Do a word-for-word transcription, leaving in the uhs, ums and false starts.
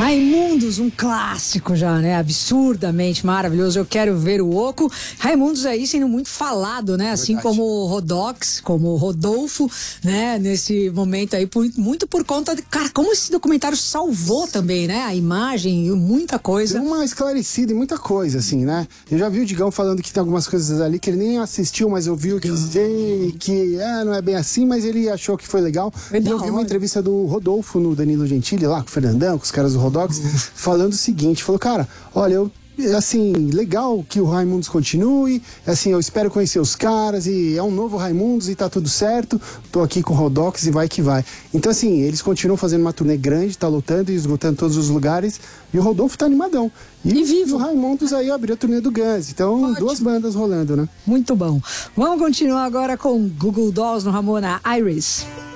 Raimundos, um clássico já, né? Absurdamente maravilhoso. Eu quero ver o Oco. Raimundos aí sendo muito falado, né? Assim Verdade. como o Rodox, como o Rodolfo, né? Nesse momento aí, por, muito por conta de... Cara, como esse documentário salvou também, né? A imagem e muita coisa. Deu uma esclarecida em muita coisa, assim, né? Eu já vi o Digão falando que tem algumas coisas ali que ele nem assistiu, mas ouviu que dizer que ah, não é bem assim, mas ele achou que foi legal. É E da eu vi uma hora. entrevista do Rodolfo no Danilo Gentili, lá com o Fernandão, com os caras do Rodox, falando o seguinte, falou, cara, olha, eu assim, legal que o Raimundos continue, assim, eu espero conhecer os caras e é um novo Raimundos e tá tudo certo, tô aqui com o Rodox e vai que vai. Então, assim, eles continuam fazendo uma turnê grande, tá lotando e esgotando todos os lugares e o Rodolfo tá animadão. E, E vivo. o Raimundos aí abriu a turnê do Guns, então Ótimo. duas bandas rolando, né? Muito bom. Vamos continuar agora com Google Dolls no Ramona Iris.